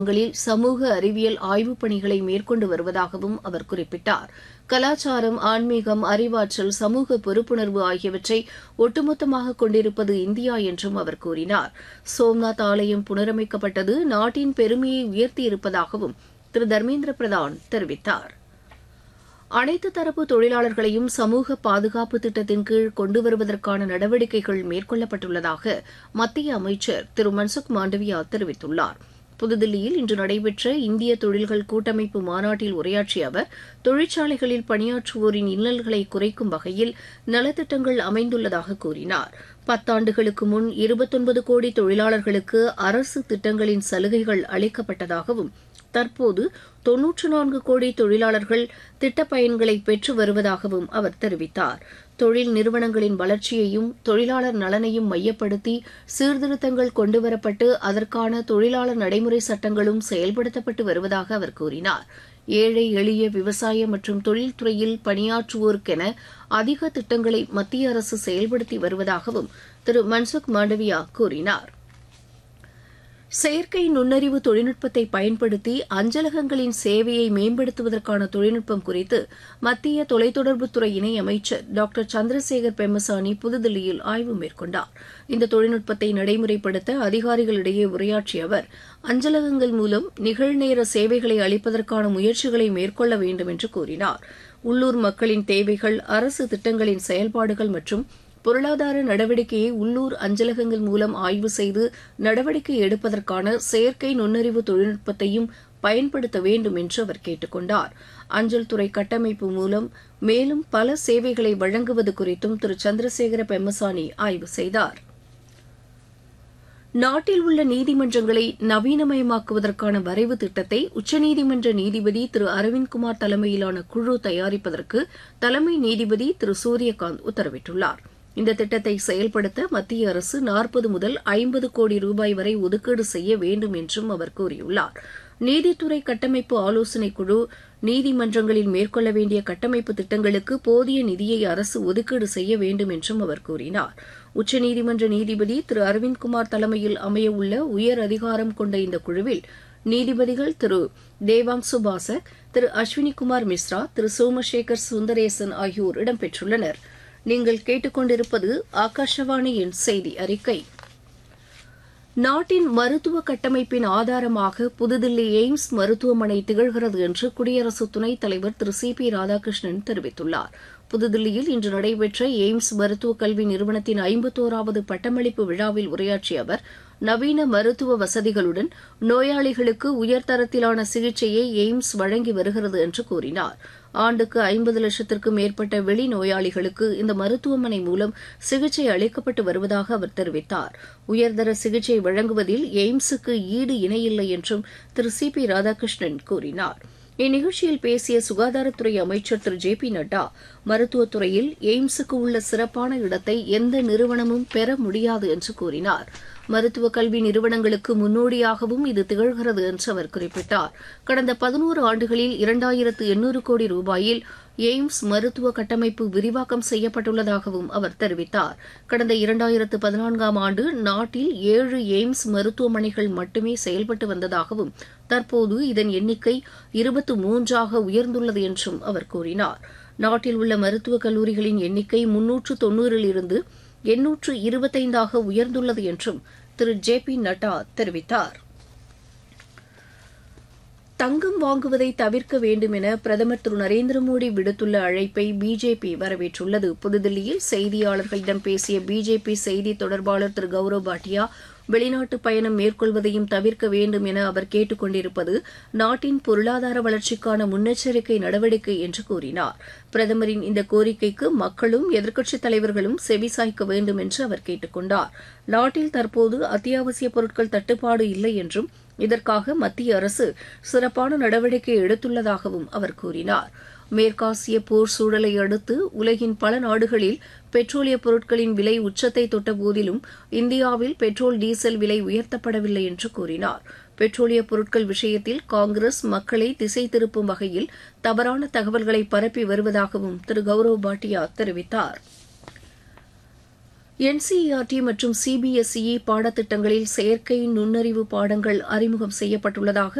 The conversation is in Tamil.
ங்களில் சமூக அறிவியல் ஆய்வுப் பணிகளை மேற்கொண்டு வருவதாகவும் அவர் குறிப்பிட்டார். கலாச்சாரம், ஆன்மீகம், அறிவாற்றல், சமூக பொறுப்புணர்வு ஆகியவற்றை ஒட்டுமொத்தமாக கொண்டிருப்பது இந்தியா என்றும் அவர் கூறினார். சோம்நாத் ஆலயம் புனரமைக்கப்பட்டது நாட்டின் பெருமையை உயர்த்தியிருப்பதாகவும் திரு தர்மேந்திர பிரதான் தெரிவித்தார். அனைத்து தரப்பு தொழிலாளர்களையும் சமூக பாதுகாப்பு திட்டத்தின் கீழ் கொண்டு வருவதற்கான நடவடிக்கைகள் மேற்கொள்ளப்பட்டுள்ளதாக மத்திய அமைச்சர் திரு மன்சுக் மாண்டவியா தெரிவித்துள்ளார். புதுதில்லியில் இன்று நடைபெற்ற இந்திய தொழில்கள் கூட்டமைப்பு மாநாட்டில் உரையாற்றிய அவர், தொழிற்சாலைகளில் பணியாற்றுவோரின் இன்னல்களை குறைக்கும் வகையில் நலத்திட்டங்கள் அமைந்துள்ளதாக கூறினார். 10 ஆண்டுகளுக்கு முன் 29 கோடி தொழிலாளர்களுக்கு அரசு திட்டங்களின் சலுகைகள் அளிக்கப்பட்டதாகவும், தற்போது 94 கோடி தொழிலாளர்கள் திட்டப் பயன்களை பெற்று வருவதாகவும் அவர் தெரிவித்தார். தொழில் நிறுவனங்களின் வளர்ச்சியையும் தொழிலாளர் நலனையும் மையப்படுத்தி சீர்திருத்தங்கள் கொண்டுவரப்பட்டு அதற்கான தொழிலாளர் நடைமுறை சட்டங்களும் செயல்படுத்தப்பட்டு வருவதாக அவர் கூறினார். ஏழை எளிய விவசாய மற்றும் தொழில்துறையில் பணியாற்றுவோருக்கென அதிக திட்டங்களை மத்திய அரசு செயல்படுத்தி வருவதாகவும் திரு மன்சுக் மாண்டவியா கூறினார். செயற்கை நுண்ணறிவு தொழில்நுட்பத்தை பயன்படுத்தி அஞ்சலகங்களின் சேவையை மேம்படுத்துவதற்கான தொழில்நுட்பம் குறித்து மத்திய தொலைத்தொடர்புத்துறை இணையமைச்சர் டாக்டர் சந்திரசேகர் பெம்மசானி புதுதில்லியில் ஆய்வு மேற்கொண்டார். இந்த தொழில்நுட்பத்தை நடைமுறைப்படுத்த அதிகாரிகளிடையே உரையாற்றிய அவர், அஞ்சலகங்கள் மூலம் நிகழ்நேர சேவைகளை அளிப்பதற்கான முயற்சிகளை மேற்கொள்ள வேண்டும் என்று கூறினார். உள்ளூர் மக்களின் தேவைகள், அரசு திட்டங்களின் செயல்பாடுகள் மற்றும் பொருளாதார நடவடிக்கையை உள்ளூர் அஞ்சலகங்கள் மூலம் ஆய்வு செய்து நடவடிக்கை எடுப்பதற்கான செயற்கை நுண்ணறிவு தொழில்நுட்பத்தையும் பயன்படுத்த வேண்டும் என்று அவர் கேட்டுக் கொண்டார். அஞ்சல் துறை கட்டமைப்பு மூலம் மேலும் பல சேவைகளை வழங்குவது குறித்தும் திரு சந்திரசேகர பெம்மசானி ஆய்வு செய்தார். நாட்டில் உள்ள நீதிமன்றங்களை நவீனமயமாக்குவதற்கான வரைவு திட்டத்தை உச்சநீதிமன்ற நீதிபதி திரு அரவிந்த்குமார் தலைமையிலான குழு தயாரிப்பதற்கு தலைமை நீதிபதி திரு சூரியகாந்த் உத்தரவிட்டுள்ளார். இந்த திட்டத்தை செயல்படுத்த மத்திய அரசு 40 முதல் 50 கோடி ரூபாய் வரை ஒதுக்கீடு செய்ய வேண்டும் என்றும் அவர் கூறியுள்ளார். நீதித்துறை கட்டமைப்பு ஆலோசனைக் குழு நீதிமன்றங்களில் மேற்கொள்ள வேண்டிய கட்டமைப்பு திட்டங்களுக்கு போதிய நிதியை அரசு ஒதுக்கீடு செய்ய வேண்டும் என்றும் அவர் கூறினார். உச்சநீதிமன்ற நீதிபதி திரு அரவிந்த்குமார் தலைமையில் அமையவுள்ள உயர் அதிகாரம் கொண்ட இந்த குழுவில் நீதிபதிகள் திரு தேவாங்சு பாசக், திரு அஸ்வினிகுமார் மிஸ்ரா, திரு சோமசேகர் சுந்தரேசன் ஆகியோர் இடம்பெற்றுள்ளனர். நீங்கள் கேட்டுக்கொண்டிருப்பது ஆகாஷவாணியின் செய்தி அறிக்கை. நாட்டின் மருத்துவ கட்டமைப்பின் ஆதாரமாக புதுதில்லி எய்ம்ஸ் மருத்துவமனை திகழ்கிறது என்று குடியரசு துணைத் தலைவர் திரு சி.பி. ராதாகிருஷ்ணன் தெரிவித்துள்ளார். புதுதில்லியில் இன்று நடைபெற்ற எய்ம்ஸ் மருத்துவக் கல்வி நிறுவனத்தின் 51வது பட்டமளிப்பு விழாவில் உரையாற்றிய அவர், நவீன மருத்துவ வசதிகளுடன் நோயாளிகளுக்கு உயர்தரத்திலான சிகிச்சையை எய்ம்ஸ் வழங்கி வருகிறது என்று கூறினார். ஆண்டுக்கு 50 லட்சத்திற்கும் மேற்பட்ட வெளிநோயாளிகளுக்கு இந்த மருத்துவமனை மூலம் சிகிச்சை அளிக்கப்பட்டு வருவதாக அவர் தெரிவித்தார். உயர்தர சிகிச்சை வழங்குவதில் எய்ம்ஸுக்கு ஈடு இணையில்லை என்றும் திரு சி.பி. ராதாகிருஷ்ணன் கூறினார். இந்நிகழ்ச்சியில் பேசிய சுகாதாரத்துறை அமைச்சர் திரு ஜே பி நட்டா, மருத்துவத்துறையில் எய்ம்ஸுக்கு உள்ள சிறப்பான இடத்தை எந்த நிறுவனமும் பெற முடியாது என்று கூறினார். மருத்துவ கல்வி நிறுவனங்களுக்கு முன்னோடியாகவும் இது திகழ்கிறது என்று அவர் குறிப்பிட்டார். கடந்த 11 ஆண்டுகளில் 2800 கோடி ரூபாயில் எய்ம்ஸ் மருத்துவ கட்டமைப்பு விரிவாக்கம் செய்யப்பட்டுள்ளதாகவும் அவர் தெரிவித்தார். கடந்த 2014ஆம் ஆண்டு நாட்டில் 7 எய்ம்ஸ் மருத்துவமனைகள் மட்டுமே செயல்பட்டு வந்ததாகவும், தற்போது இதன் எண்ணிக்கை 23ஆக உயர்ந்துள்ளது என்றும் அவர் கூறினார். நாட்டில் உள்ள மருத்துவக் கல்லூரிகளின் எண்ணிக்கை 390 இருந்து 825ஆக உயர்ந்துள்ளது என்றும் திரு ஜே பி நட்டா தெரிவித்தார். தங்கம் வாங்குவதை தவிர்க்க வேண்டும் என பிரதமர் திரு நரேந்திர மோடி விடுத்துள்ள அழைப்பை பிஜேபி வரவேற்றுள்ளது. புதுதில்லியில் செய்தியாளர்களிடம் பேசிய பிஜேபி செய்தி தொடர்பாளர் திரு கௌரவ் பாட்டியா, வெளிநாட்டு பயணம் மேற்கொள்வதையும் தவிர்க்க வேண்டும் என அவர் கேட்டுக் கொண்டிருப்பது நாட்டின் பொருளாதார வளர்ச்சிக்கான முன்னெச்சரிக்கை நடவடிக்கை என்று கூறினார். பிரதமரின் இந்த கோரிக்கைக்கு மக்களும் எதிர்க்கட்சித் தலைவர்களும் செவிசாய்க்க வேண்டும் என்று அவர் கேட்டுக் கொண்டார். நாட்டில் தற்போது அத்தியாவசிய பொருட்கள் தட்டுப்பாடு இல்லை என்றும், இதற்காக மத்திய அரசு சிறப்பான நடவடிக்கை எடுத்துள்ளதாகவும் அவர் கூறினார். மேற்காசிய போர் சூழலை அடுத்து உலகின் பல நாடுகளில் பெட்ரோலிய பொருட்களின் விலை உச்சத்தை தொட்ட போதிலும் இந்தியாவில் பெட்ரோல், டீசல் விலை உயர்த்தப்படவில்லை என்று கூறினார். பெட்ரோலிய பொருட்கள் விஷயத்தில் காங்கிரஸ் மக்களை திசை திருப்பும் வகையில் தவறான தகவல்களை பரப்பி வருவதாகவும் திரு கௌரவ் பாட்டியா தெரிவித்தார். என்சிஇஆர்டி மற்றும் சிபிஎஸ்இ பாடத்திட்டங்களில் செயற்கை நுண்ணறிவு பாடங்கள் அறிமுகம் செய்யப்பட்டுள்ளதாக